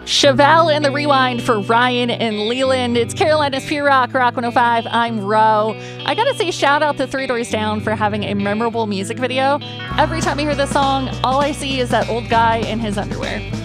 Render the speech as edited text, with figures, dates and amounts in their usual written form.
Chevelle and the Rewind for Ryan and Leland. It's Carolina's Pure Rock, Rock 105. I'm Ro. I gotta say, shout out to Three Doors Down for having a memorable music video. Every time I hear this song, all I see is that old guy in his underwear.